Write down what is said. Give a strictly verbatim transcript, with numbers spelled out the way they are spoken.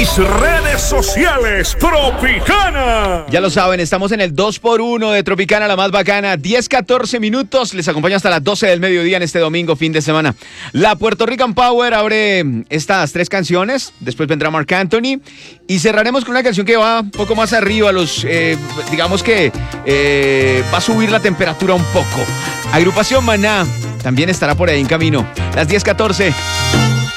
mis redes sociales, Tropicana. Ya lo saben, estamos en el dos por uno de Tropicana, la más bacana. diez, catorce minutos. Les acompaño hasta las doce del mediodía en este domingo, fin de semana. La Puerto Rican Power abre estas tres canciones. Después vendrá Marc Anthony. Y cerraremos con una canción que va un poco más arriba. Los, eh, digamos que eh, va a subir la temperatura un poco. Agrupación Maná también estará por ahí en camino. Las diez, catorce.